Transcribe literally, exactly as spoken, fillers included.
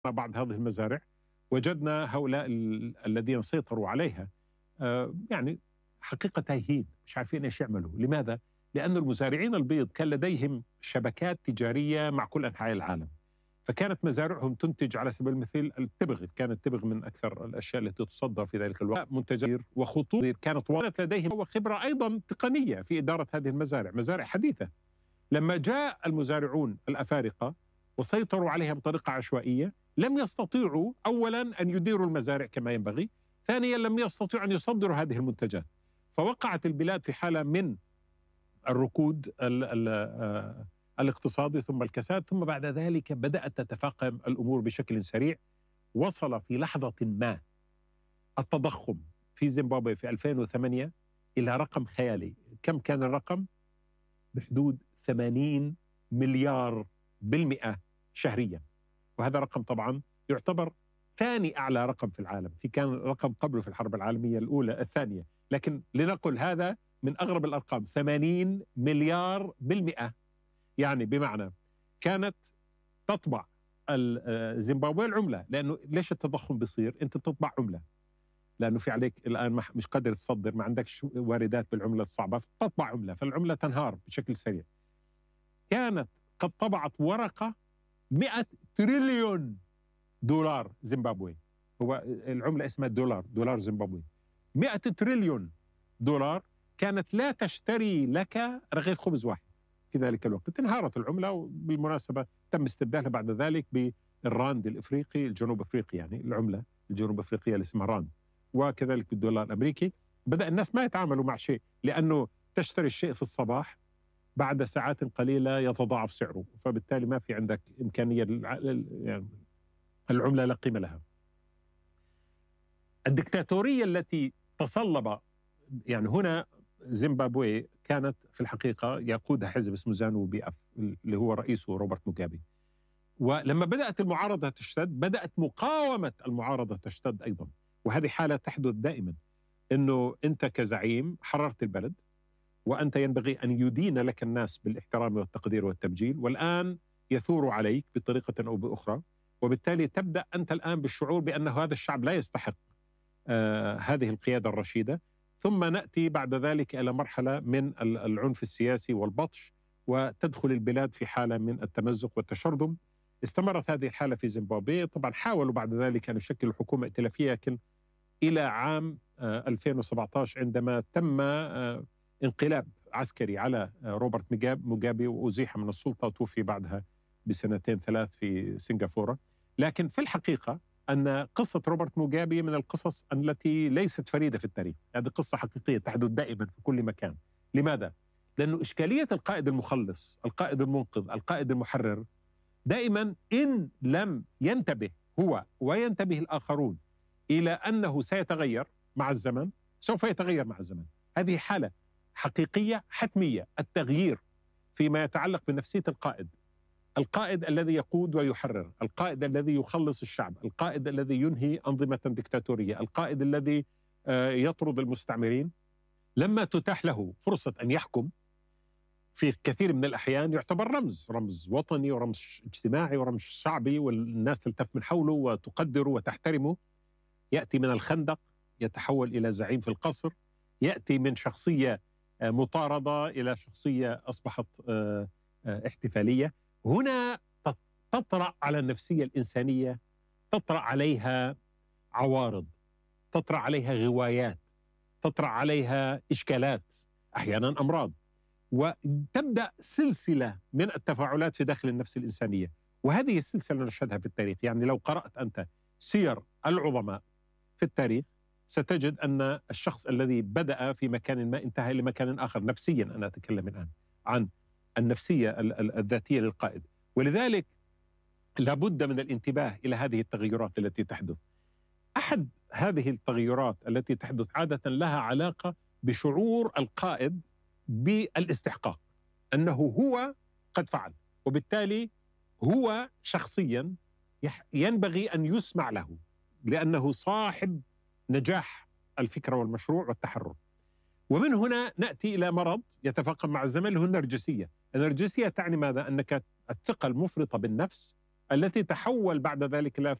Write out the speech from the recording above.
بعض هذه المزارع وجدنا هؤلاء ال- الذين سيطروا عليها آه، يعني حقيقة تايهين، مش عارفين ايش يعملوا. لماذا؟ لأن المزارعين البيض كان لديهم شبكات تجارية مع كل أنحاء العالم، فكانت مزارعهم تنتج على سبيل المثال التبغ. كانت التبغ من أكثر الأشياء التي تصدر في ذلك الوقت، منتجات وخطوط. كانت وكانت لديهم وخبرة أيضا تقنية في إدارة هذه المزارع، مزارع حديثة. لما جاء المزارعون الأفارقة وسيطروا عليها بطريقة عشوائية، لم يستطيعوا أولا أن يديروا المزارع كما ينبغي، ثانيا لم يستطيعوا أن يصدروا هذه المنتجات، فوقعت البلاد في حالة من الركود ال ال آه الاقتصادي ثم الكساد، ثم بعد ذلك بدأت تتفاقم الأمور بشكل سريع. وصل في لحظة ما التضخم في زيمبابوي في ألفين وثمانية إلى رقم خيالي. كم كان الرقم؟ بحدود ثمانين مليار بالمئة شهريا، وهذا رقم طبعا يعتبر ثاني أعلى رقم في العالم. في كان رقم قبله في الحرب العالمية الأولى الثانية، لكن لنقل هذا من أغرب الأرقام. ثمانين مليار بالمئة، يعني بمعنى كانت تطبع زيمبابوي العملة. لأنه ليش التضخم بيصير؟ أنت بتطبع عملة لأنه في عليك الآن مش قادر تصدر، ما عندكش واردات بالعملة الصعبة، فتطبع عملة، فالعملة تنهار بشكل سريع. كانت قد طبعت ورقة مئة تريليون دولار زيمبابوي، هو العملة اسمها دولار، دولار زيمبابوي. مئة تريليون دولار كانت لا تشتري لك رغيف خبز واحد في ذلك الوقت. انهارت العملة، وبالمناسبة تم استبدالها بعد ذلك بالراند الإفريقي الجنوب أفريقي، يعني العملة الجنوب أفريقية اللي اسمها راند، وكذلك بالدولار الأمريكي. بدأ الناس ما يتعاملوا مع شيء، لأنه تشتري الشيء في الصباح بعد ساعات قليلة يتضاعف سعره، فبالتالي ما في عندك إمكانية يعني العملة لا قيمة لها. الدكتاتورية التي تصلب يعني هنا زيمبابوي كانت في الحقيقة يقودها حزب اسمه زانو بي اف اللي هو رئيسه روبرت موغابي. ولما بدأت المعارضة تشتد، بدأت مقاومة المعارضة تشتد أيضا. وهذه حالة تحدث دائما، أنه أنت كزعيم حررت البلد وأنت ينبغي أن يدين لك الناس بالاحترام والتقدير والتبجيل، والآن يثور عليك بطريقة أو بأخرى، وبالتالي تبدأ أنت الآن بالشعور بأن هذا الشعب لا يستحق آه هذه القيادة الرشيدة. ثم نأتي بعد ذلك إلى مرحلة من العنف السياسي والبطش، وتدخل البلاد في حالة من التمزق والتشرذم. استمرت هذه الحالة في زيمبابوي. طبعا حاولوا بعد ذلك أن يشكلوا حكومة ائتلافية، لكن إلى عام آه ألفين وسبعة عشر عندما تم آه انقلاب عسكري على آه روبرت موغابي وأزيح من السلطة، وتوفي بعدها بسنتين ثلاث في سنغافورة. لكن في الحقيقة أن قصة روبرت موغابي من القصص التي ليست فريدة في التاريخ. هذه قصة حقيقية تحدث دائما في كل مكان. لماذا؟ لأنه إشكالية القائد المخلص، القائد المنقذ، القائد المحرر، دائما إن لم ينتبه هو وينتبه الآخرون إلى أنه سيتغير مع الزمن، سوف يتغير مع الزمن. هذه حالة حقيقية حتمية، التغيير فيما يتعلق بنفسية القائد، القائد الذي يقود ويحرر، القائد الذي يخلص الشعب، القائد الذي ينهي أنظمة ديكتاتورية، القائد الذي يطرد المستعمرين. لما تتاح له فرصة أن يحكم في كثير من الأحيان يعتبر رمز رمز وطني ورمز اجتماعي ورمز شعبي، والناس تلتف من حوله وتقدره وتحترمه. يأتي من الخندق يتحول إلى زعيم في القصر، يأتي من شخصية مطاردة إلى شخصية أصبحت احتفالية. هنا تطرأ على النفسية الإنسانية، تطرأ عليها عوارض، تطرأ عليها غوايات، تطرأ عليها إشكالات، أحيانا أمراض، وتبدأ سلسلة من التفاعلات في داخل النفس الإنسانية. وهذه السلسلة نشهدها في التاريخ. يعني لو قرأت أنت سير العظماء في التاريخ ستجد أن الشخص الذي بدأ في مكان ما انتهى إلى مكان آخر نفسيا. أنا أتكلم الآن عن النفسية الذاتية للقائد. ولذلك لابد من الانتباه إلى هذه التغيرات التي تحدث. أحد هذه التغيرات التي تحدث عادة لها علاقة بشعور القائد بالاستحقاق، أنه هو قد فعل، وبالتالي هو شخصيا ينبغي أن يسمع له لأنه صاحب نجاح الفكرة والمشروع والتحرر. ومن هنا نأتي إلى مرض يتفاقم مع الزمن اللي هو النرجسية. النرجسية تعني ماذا؟ أنك الثقة المفرطة بالنفس التي تحول بعد ذلك إلى